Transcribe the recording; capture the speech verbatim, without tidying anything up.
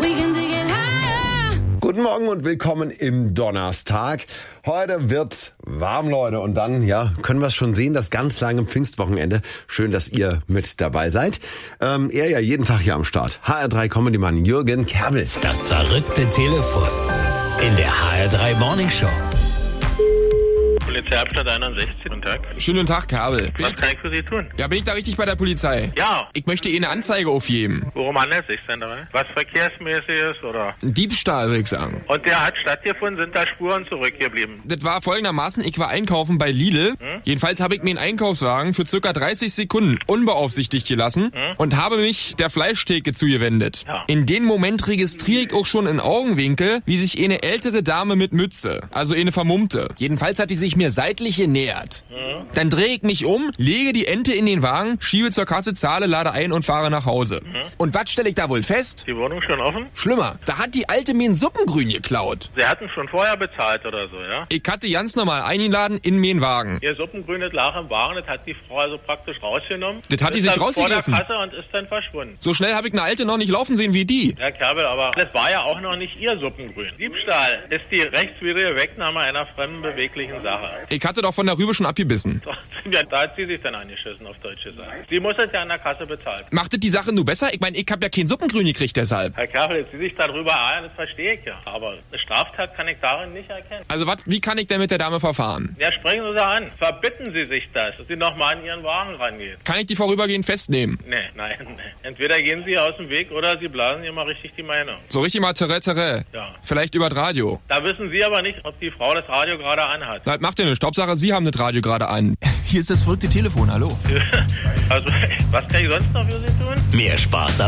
Guten Morgen und willkommen im Donnerstag. Heute wird's warm, Leute. Und dann, ja, können wir es schon sehen, das ganz lange Pfingstwochenende. Schön, dass ihr mit dabei seid. Ähm, er ja jeden Tag hier am Start. H R drei Comedy-Mann Jürgen Kerbel. Das verrückte Telefon in der H R drei Morning Show. Polizeihauptstadt einundsechzig, guten Tag. Schönen guten Tag, Kerbel. Bin Was ich, kann ich für Sie tun? ja, bin ich da richtig bei der Polizei? Ja. Ich möchte Ihnen eine Anzeige aufgeben. Worum handelt es sich denn dabei? Was verkehrsmäßig ist, oder? Ein Diebstahl, würde ich sagen. Und der hat stattgefunden, sind da Spuren zurückgeblieben? Das war folgendermaßen, ich war einkaufen bei Lidl. Hm? Jedenfalls habe ich mir einen Einkaufswagen für circa dreißig Sekunden unbeaufsichtigt gelassen Hm? und habe mich der Fleischtheke zugewendet. Ja. In dem Moment registriere ich auch schon in Augenwinkel, wie sich eine ältere Dame mit Mütze, also eine Vermummte. Jedenfalls hat die sich mir seitlich genähert. Hm? Dann drehe ich mich um, lege die Ente in den Wagen, schiebe zur Kasse, zahle, lade ein und fahre nach Hause. Hm? Und was stelle ich da wohl fest? Die Wohnung schon offen? Schlimmer, da hat die Alte mir ein Suppengrün geklaut. Sie hatten schon vorher bezahlt oder so, ja? Ich hatte ganz normal eingeladen in meinen Wagen. Ihr Suppengrünes lag im Wagen, das hat die Frau also praktisch rausgenommen. Das hat die ist sich dann rausgegriffen. vor der Kasse und ist dann verschwunden. So schnell habe ich eine Alte noch nicht laufen sehen wie die. Herr Kerbel, aber das war ja auch noch nicht Ihr Suppengrün. Diebstahl ist die rechtswidrige Wegnahme einer fremden beweglichen Sache. Ich hatte doch von der Rübe schon abgebissen. Ja, da hat sie sich dann angeschissen, auf Deutsch gesagt. Sie muss es ja an der Kasse bezahlen. Macht das die Sache nur besser? Ich meine, ich habe ja kein Suppengrün gekriegt deshalb. Herr Kerbel, jetzt Sie sich darüber ärgern, das verstehe ich ja. Aber eine Straftat kann ich darin nicht erkennen. Also was, wie kann ich denn mit der Dame verfahren? Ja, sprechen Sie sie an. Verbitten Sie sich das, dass sie nochmal an Ihren Wagen rangeht. Kann ich die vorübergehend festnehmen? Nee, nein, nee. Entweder gehen Sie aus dem Weg oder Sie blasen ihr mal richtig die Meinung. So richtig mal terre terre. Ja. Vielleicht über das Radio. Da wissen Sie aber nicht, ob die Frau das Radio gerade anhat. Das macht ja nichts. Hauptsache, Sie haben das Radio gerade an. Hier ist das verrückte Telefon, hallo. Also, was kann ich sonst noch für Sie tun? Mehr Spaß